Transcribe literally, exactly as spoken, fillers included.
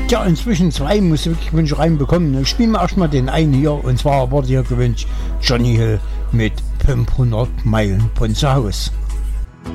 Tja, inzwischen zwei muss ich wirklich Wünsche reinbekommen. Ich spiele mir erstmal den einen hier, und zwar wurde hier gewünscht Johnny Hill mit fünfhundert Meilen von zu Hause.